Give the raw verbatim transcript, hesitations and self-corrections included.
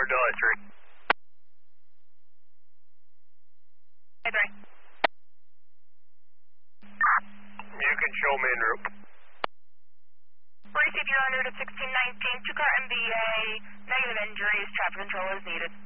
Delhi three. Hey, three. You can show me en route. Received you on route at sixteen nineteen, two car M V A, negative injuries, traffic control is needed.